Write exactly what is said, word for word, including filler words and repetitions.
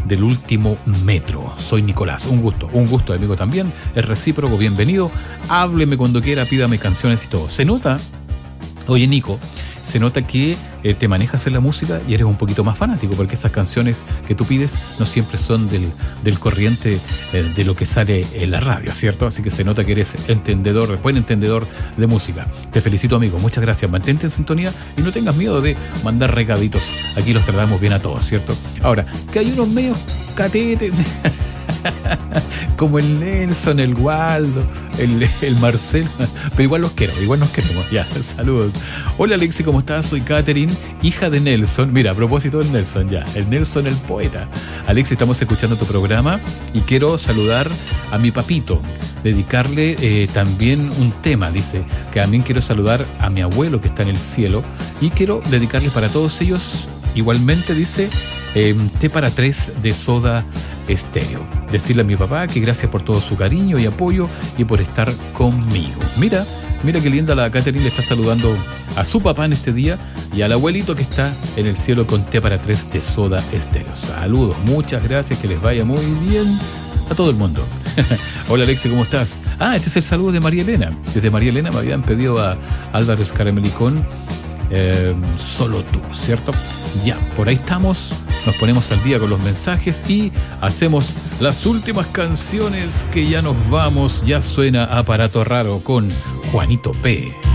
del último metro. Soy Nicolás, un gusto, un gusto amigo también, es recíproco, bienvenido, hábleme cuando quiera, pídame canciones y todo. Se nota, oye Nico, se nota que eh, te manejas en la música y eres un poquito más fanático, porque esas canciones que tú pides no siempre son del, del corriente eh, de lo que sale en la radio, ¿cierto? Así que se nota que eres entendedor, buen entendedor de música. Te felicito, amigo, muchas gracias. Mantente en sintonía y no tengas miedo de mandar recaditos. Aquí los tratamos bien a todos, ¿cierto? Ahora, que hay unos medios catetes como el Nelson, el Waldo, el, el Marcelo, pero igual los quiero, igual nos queremos. Ya, saludos. Hola Alexi, ¿cómo estás? Soy Catherine, hija de Nelson. Mira, a propósito del Nelson, ya, el Nelson, el poeta. Alexi, estamos escuchando tu programa y quiero saludar a mi papito, dedicarle eh, también un tema. Dice que también quiero saludar a mi abuelo que está en el cielo y quiero dedicarle para todos ellos igualmente, dice, eh, té para tres de Soda Stereo. Decirle a mi papá que gracias por todo su cariño y apoyo y por estar conmigo. Mira, mira qué linda la Catherine, le está saludando a su papá en este día y al abuelito que está en el cielo con té para tres de Soda Stereo. Saludos, muchas gracias, que les vaya muy bien a todo el mundo. Hola Alexi, ¿cómo estás? Ah, este es el saludo de María Elena. Desde María Elena me habían pedido a Álvaro Escaramelicón, eh, solo tú, ¿cierto? Ya, por ahí estamos. Nos ponemos al día con los mensajes y hacemos las últimas canciones, que ya nos vamos. Ya suena Aparato Raro con Juanito P.